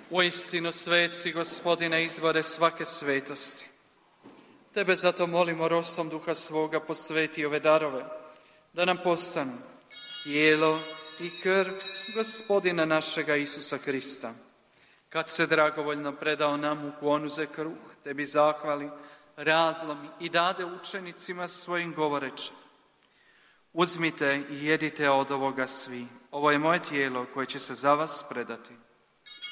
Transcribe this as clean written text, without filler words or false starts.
Uistinu sveci, Gospodine, izvore svake svetosti. Tebe zato molimo, rosom duha svoga posveti ove darove, da nam postanu tijelo i krv Gospodina našega Isusa Krista. Kad se dragovoljno predao nam u ponuze kruh, tebi zahvali, razlomi i dade učenicima svojim govoreći: uzmite i jedite od ovoga svi. Ovo je moje tijelo koje će se za vas predati.